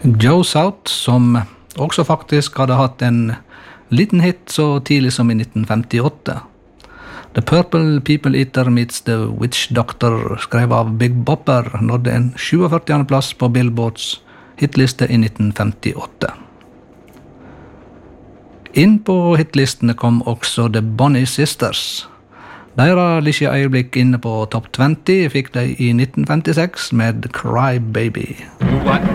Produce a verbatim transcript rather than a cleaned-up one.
Joe South, som også faktisk hadde hatt en liten hit så tidlig som i nitten femtiåtte. The Purple People Eater Meets the Witch Doctor, skrevet av Big Bopper, nådde en syvogførtiende plass på Billboards hitliste i nitten femtiåtte. Inn på hitlistene kom også The Bonnie Sisters. Deres lille øyeblikk inne på Top twenty fikk de i nitten femtiseks med Cry Baby.